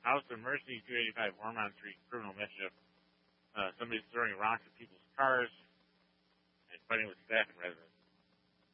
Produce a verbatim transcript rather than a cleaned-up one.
House of Mercy, two eighty-five Ormond Street, criminal mischief. Uh, somebody's throwing rocks at people's cars and fighting with staff and residents.